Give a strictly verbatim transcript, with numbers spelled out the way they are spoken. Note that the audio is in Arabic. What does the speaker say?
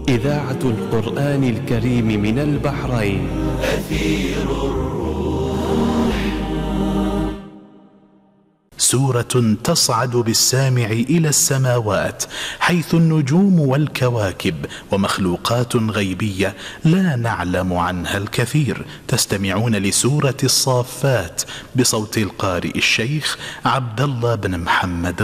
إذاعة القرآن الكريم من البحرين. أثير الروح. سورة تصعد بالسامع إلى السماوات، حيث النجوم والكواكب ومخلوقات غيبية لا نعلم عنها الكثير. تستمعون لسورة الصافات بصوت القارئ الشيخ عبد الله بن محمد